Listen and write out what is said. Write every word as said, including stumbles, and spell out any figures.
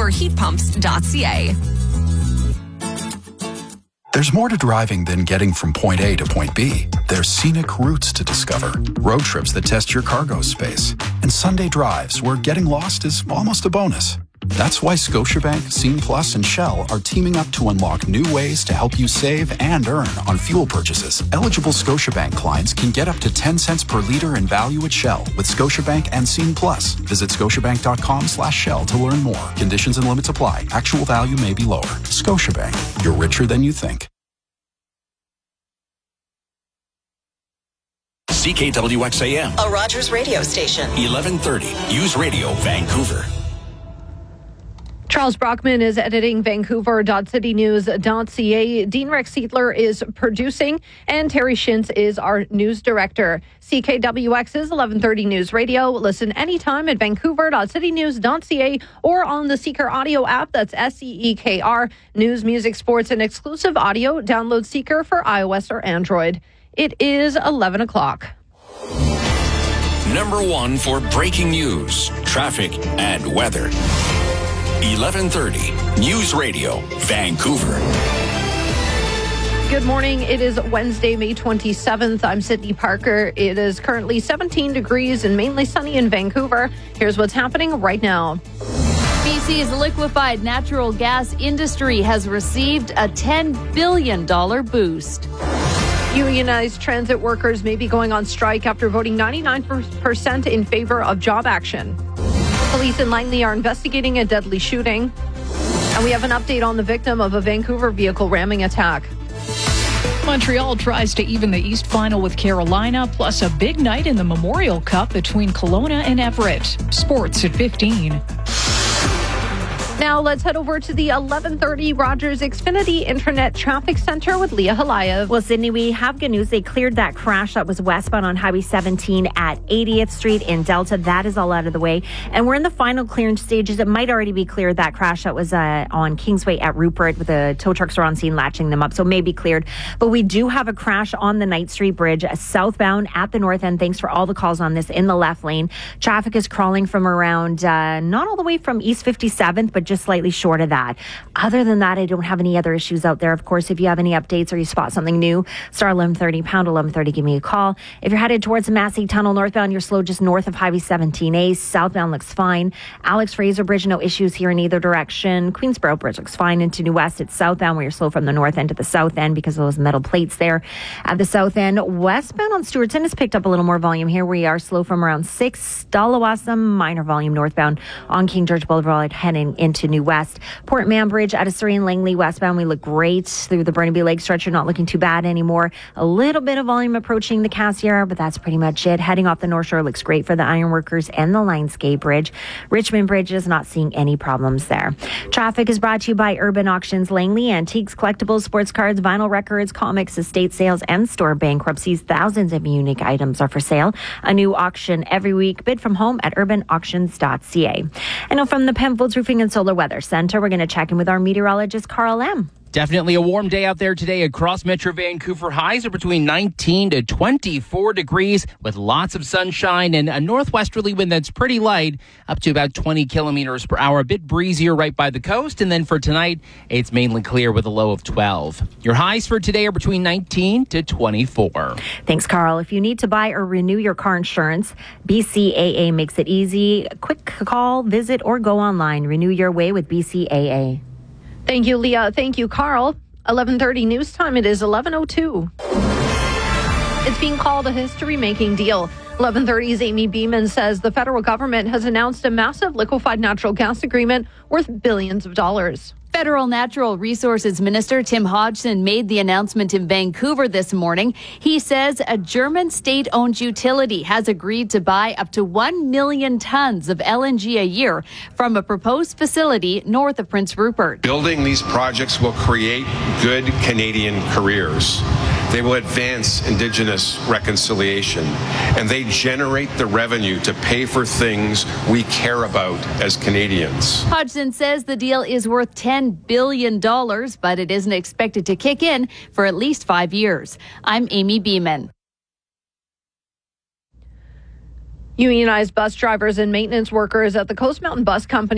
vancouver heat pumps dot c a. There's more to driving than getting from point A to point B. There's scenic routes to discover, road trips that test your cargo space, and Sunday drives where getting lost is almost a bonus. That's why Scotiabank, Scene Plus, and Shell are teaming up to unlock new ways to help you save and earn on fuel purchases. Eligible Scotiabank clients can get up to ten cents per litre in value at Shell with Scotiabank and Scene Plus. Visit scotiabank.com slash Shell to learn more. Conditions and limits apply. Actual value may be lower. Scotiabank. You're richer than you think. C K W X A M. A Rogers radio station. eleven thirty. News Radio, Vancouver. Charles Brockman is editing vancouver dot city news dot c a. Dean Rex Siedler is producing, and Terry Shintz is our news director. C K W X's eleven thirty News Radio. Listen anytime at vancouver dot city news dot c a or on the Seeker audio app. That's S E E K R. News, music, sports, and exclusive audio. Download Seeker for iOS or Android. It is eleven o'clock. Number one for breaking news, traffic, and weather. eleven thirty News Radio, Vancouver. Good morning. It is Wednesday, May twenty-seventh. I'm Sydney Parker. It is currently seventeen degrees and mainly sunny in Vancouver. Here's what's happening right now. B C's liquefied natural gas industry has received a ten billion dollars boost. Unionized transit workers may be going on strike after voting ninety-nine percent in favor of job action. Police in Langley are investigating a deadly shooting. And we have an update on the victim of a Vancouver vehicle ramming attack. Montreal tries to even the East final with Carolina, plus a big night in the Memorial Cup between Kelowna and Everett. Sports at fifteen. Now let's head over to the eleven thirty Rogers Xfinity Internet Traffic Center with Leah Halayev. Well, Sydney, we have good news. They cleared that crash that was westbound on Highway seventeen at eightieth Street in Delta. That is all out of the way. And we're in the final clearance stages. It might already be cleared. That crash that was uh, on Kingsway at Rupert with the tow trucks are on scene latching them up. So it may be cleared. But we do have a crash on the Knight Street Bridge southbound at the north end. Thanks for all the calls on this in the left lane. Traffic is crawling from around, uh, not all the way from East fifty-seventh, but just slightly short of that. Other than that, I don't have any other issues out there. Of course, if you have any updates or you spot something new, star eleven thirty, pound eleven thirty, give me a call. If you're headed towards the Massey Tunnel northbound, you're slow just north of Highway seventeen A. Southbound looks fine. Alex Fraser Bridge, no issues here in either direction. Queensboro Bridge looks fine into New West. It's southbound where you're slow from the north end to the south end because of those metal plates there. At the south end, westbound on Stewartson has picked up a little more volume here. We are slow from around six. Dalawassam, minor volume northbound on King George Boulevard heading into New West. Port Mann Bridge at Surrey and Langley westbound, we look great through the Burnaby Lake stretch. You're not looking too bad anymore. A little bit of volume approaching the Cassiar, but that's pretty much it. Heading off the North Shore looks great for the Ironworkers and the Lionsgate Bridge. Richmond Bridge is not seeing any problems there. Traffic is brought to you by Urban Auctions Langley. Antiques, collectibles, sports cards, vinyl records, comics, estate sales, and store bankruptcies. Thousands of unique items are for sale. A new auction every week. Bid from home at urban auctions dot c a. And now from the Penfolds Roofing and Solar Weather Center, we're going to check in with our meteorologist, Carl M. Definitely a warm day out there today across Metro Vancouver. Highs are between nineteen to twenty-four degrees with lots of sunshine and a northwesterly wind that's pretty light, up to about twenty kilometers per hour. A bit breezier right by the coast. And then for tonight, it's mainly clear with a low of twelve. Your highs for today are between nineteen to twenty-four. Thanks, Carl. If you need to buy or renew your car insurance, B C A A makes it easy. Quick call, visit, or go online. Renew your way with B C A A. Thank you, Leah. Thank you, Carl. eleven thirty news time. It is eleven oh two. It's being called a history-making deal. eleven thirty's Amy Beeman says the federal government has announced a massive liquefied natural gas agreement worth billions of dollars. Federal Natural Resources Minister Tim Hodgson made the announcement in Vancouver this morning. He says a German state-owned utility has agreed to buy up to one million tons of L N G a year from a proposed facility north of Prince Rupert. Building these projects will create good Canadian careers. They will advance Indigenous reconciliation, and they generate the revenue to pay for things we care about as Canadians. Hodgson says the deal is worth ten billion dollars, but it isn't expected to kick in for at least five years. I'm Amy Beeman. Unionized bus drivers and maintenance workers at the Coast Mountain Bus Company